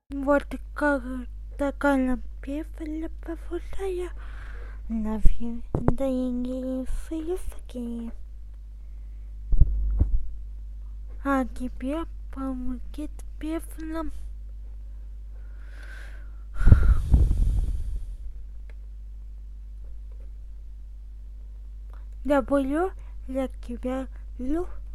Вот как такая напевала поводая на деньги филифки. А тебе помогет певным. Люблю я тебя,